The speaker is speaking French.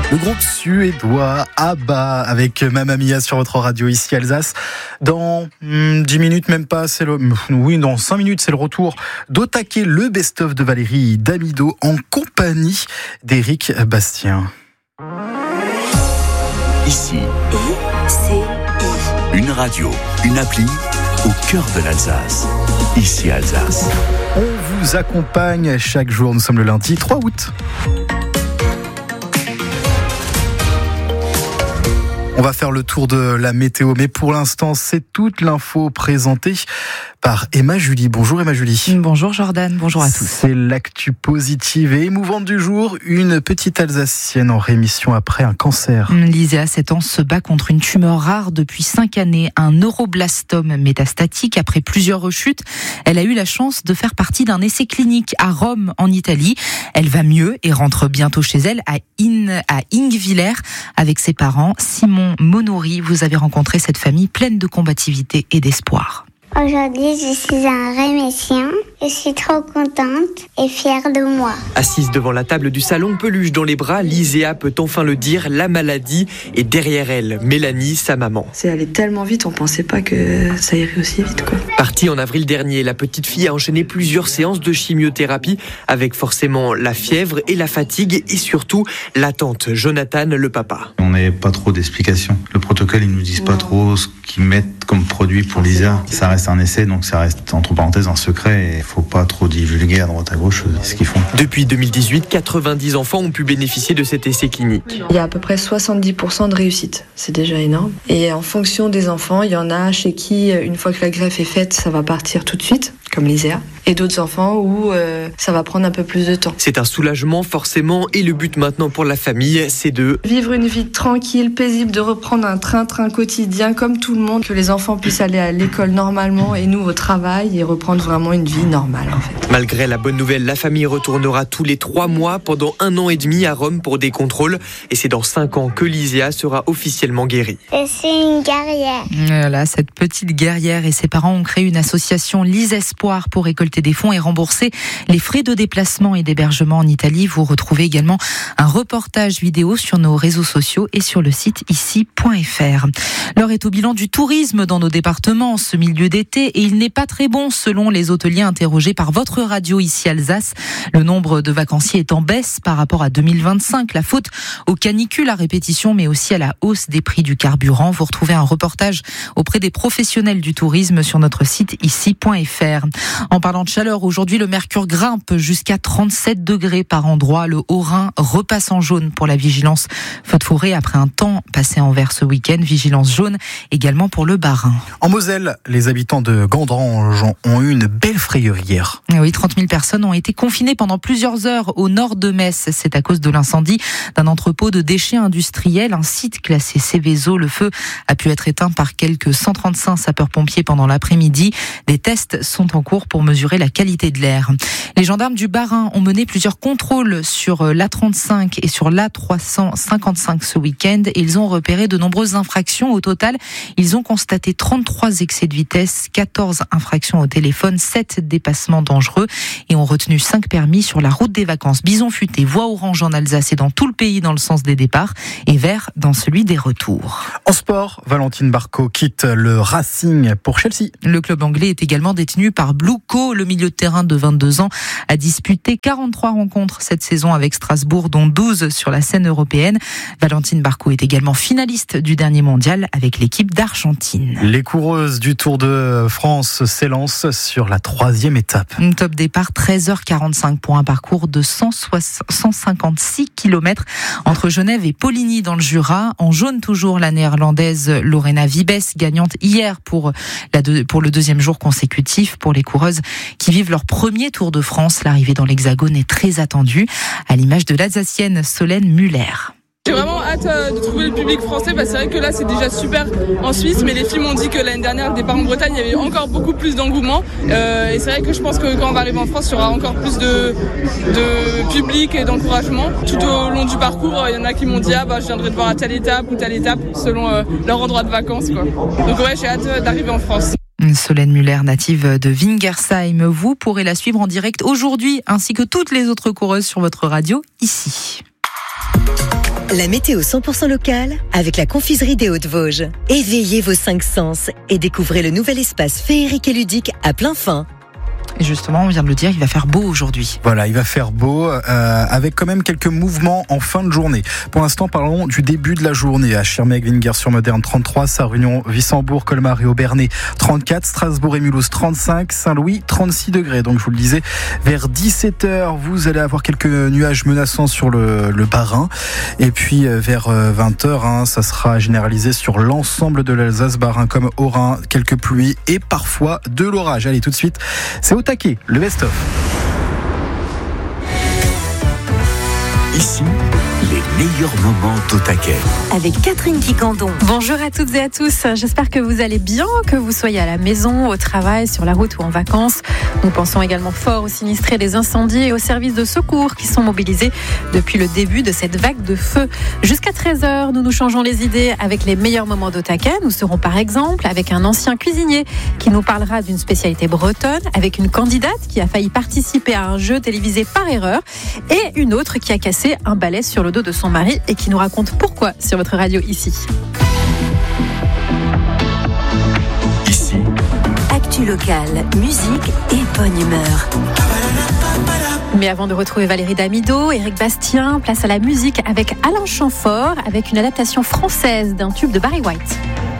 Le groupe suédois ABBA avec Mamma Mia sur votre radio ici Alsace. Dans 10 minutes, même pas, dans 5 minutes, c'est le retour d'Otake, le best-of de Valérie Damido en compagnie d'Éric Bastien. Ici, une radio, une appli au cœur de l'Alsace. Ici Alsace. On vous accompagne chaque jour, nous sommes le lundi 3 août. On va faire le tour de la météo, mais pour l'instant, c'est toute l'info présentée par Emma Julie. Bonjour Emma Julie. Bonjour Jordan, bonjour à tous. C'est l'actu positive et émouvante du jour. Une petite Alsacienne en rémission après un cancer. Lisea, 7 ans, se bat contre une tumeur rare depuis 5 années, un neuroblastome métastatique. Après plusieurs rechutes, elle a eu la chance de faire partie d'un essai clinique à Rome, en Italie. Elle va mieux et rentre bientôt chez elle à Ingviller avec ses parents. Simon Monori, vous avez rencontré cette famille pleine de combativité et d'espoir. Aujourd'hui, je suis en rémission. Je suis trop contente et fière de moi. Assise devant la table du salon, peluche dans les bras, Lisea peut enfin le dire, la maladie est derrière elle. Mélanie, sa maman. C'est allé tellement vite, on pensait pas que ça irait aussi vite, quoi. Partie en avril dernier, la petite fille a enchaîné plusieurs séances de chimiothérapie avec forcément la fièvre et la fatigue et surtout l'attente. Jonathan, le papa. On n'avait pas trop d'explications. Le protocole, ils nous disent pas trop ce qu'ils mettent comme produit pour Lisea. Ça reste un essai, donc ça reste entre parenthèses un secret et il faut pas trop divulguer à droite à gauche ce qu'ils font. Depuis 2018, 90 enfants ont pu bénéficier de cet essai clinique. Il y a à peu près 70% de réussite. C'est déjà énorme. Et en fonction des enfants, il y en a chez qui, une fois que la greffe est faite, ça va partir tout de suite, comme Lisea. Et d'autres enfants où ça va prendre un peu plus de temps. C'est un soulagement forcément et le but maintenant pour la famille, c'est de vivre une vie tranquille, paisible, de reprendre un train-train quotidien comme tout le monde, que les enfants puissent aller à l'école normalement et nous au travail et reprendre vraiment une vie normale en fait. Malgré la bonne nouvelle, la famille retournera tous les 3 mois pendant 1 an et demi à Rome pour des contrôles et c'est dans 5 ans que Lisea sera officiellement guérie. Je suis une guerrière. Voilà, cette petite guerrière et ses parents ont créé une association Lise Espoir pour récolter des fonds et rembourser les frais de déplacement et d'hébergement en Italie. Vous retrouvez également un reportage vidéo sur nos réseaux sociaux et sur le site ici.fr. L'heure est au bilan du tourisme dans nos départements ce milieu d'été et il n'est pas très bon selon les hôteliers interrogés par votre radio ici Alsace. Le nombre de vacanciers est en baisse par rapport à 2025. La faute aux canicules à répétition mais aussi à la hausse des prix du carburant. Vous retrouvez un reportage auprès des professionnels du tourisme sur notre site ici.fr. En parlant de chaleur, aujourd'hui le mercure grimpe jusqu'à 37 degrés par endroit. Le Haut-Rhin repasse en jaune pour la vigilance feu de forêt après un temps passé en vert ce week-end. Vigilance jaune également pour le Bas-Rhin. En Moselle, les habitants de Gandrange ont eu une belle frayeur hier. Oui, 30 000 personnes ont été confinées pendant plusieurs heures au nord de Metz. C'est à cause de l'incendie d'un entrepôt de déchets industriels, un site classé Céveso. Le feu a pu être éteint par quelques 135 sapeurs-pompiers pendant l'après-midi. Des tests sont en cours pour mesurer la qualité de l'air. Les gendarmes du Bas-Rhin ont mené plusieurs contrôles sur l'A35 et sur l'A355 ce week-end et ils ont repéré de nombreuses infractions. Au total, ils ont constaté 33 excès de vitesse, 14 infractions au téléphone, 7 dépassements dangereux et ont retenu 5 permis sur la route des vacances. Bison futé, voie orange en Alsace et dans tout le pays dans le sens des départs et vert dans celui des retours. En sport, Valentine Barco quitte le Racing pour Chelsea. Le club anglais est également détenu par Blue Co. Le milieu de terrain de 22 ans a disputé 43 rencontres cette saison avec Strasbourg, dont 12 sur la scène européenne. Valentine Barco est également finaliste du dernier mondial avec l'équipe d'Argentine. Les coureuses du Tour de France s'élancent sur la 3e étape. Top départ 13h45 pour un parcours de 156 km entre Genève et Poligny dans le Jura. En jaune toujours la néerlandaise Lorena Wiebes, gagnante hier pour le deuxième jour consécutif pour les coureuses qui vivent leur premier Tour de France. L'arrivée dans l'Hexagone est très attendue, à l'image de l'Alsacienne Solène Muller. J'ai vraiment hâte de trouver le public français parce que c'est vrai que là c'est déjà super en Suisse, mais les filles m'ont dit que l'année dernière le départ en Bretagne il y avait encore beaucoup plus d'engouement et c'est vrai que je pense que quand on va arriver en France il y aura encore plus de public et d'encouragement. Tout au long du parcours il y en a qui m'ont dit je viendrai te voir à telle étape ou telle étape selon leur endroit de vacances quoi. Donc ouais, j'ai hâte d'arriver en France. Solène Muller, native de Wingersheim. Vous pourrez la suivre en direct aujourd'hui ainsi que toutes les autres coureuses sur votre radio ici. La météo 100% locale avec la confiserie des Hauts-de-Vosges. Éveillez vos 5 sens et découvrez le nouvel espace féerique et ludique à plein fin. Et justement, on vient de le dire, il va faire beau aujourd'hui. Voilà, il va faire beau, avec quand même quelques mouvements en fin de journée. Pour l'instant, parlons du début de la journée. À Schirmeck, Winguer-sur-Moderne, 33, Sarre-Union, Wissembourg, Colmar et Aubernais, 34, Strasbourg et Mulhouse, 35, Saint-Louis, 36 degrés. Donc, je vous le disais, vers 17h, vous allez avoir quelques nuages menaçants sur le Bas-Rhin. Et puis, vers 20h, ça sera généralisé sur l'ensemble de l'Alsace, Bas-Rhin comme Haut-Rhin, quelques pluies et parfois de l'orage. Allez, tout de suite, c'est au taquet, le best-of. Ici, les meilleurs moments d'Au Taquet. Avec Catherine Quicandon. Bonjour à toutes et à tous, j'espère que vous allez bien, que vous soyez à la maison, au travail, sur la route ou en vacances. Nous pensons également fort aux sinistrés des incendies et aux services de secours qui sont mobilisés depuis le début de cette vague de feu. Jusqu'à 13h, nous nous changeons les idées avec les meilleurs moments d'Au Taquet. Nous serons par exemple avec un ancien cuisinier qui nous parlera d'une spécialité bretonne, avec une candidate qui a failli participer à un jeu télévisé par erreur et une autre qui a cassé un balai sur le dos de son mari et qui nous raconte pourquoi sur votre radio ici. Ici, Actu locale, musique et bonne humeur. Mais avant de retrouver Valérie Damido, Éric Bastien, place à la musique avec Alain Chamfort, avec une adaptation française d'un tube de Barry White.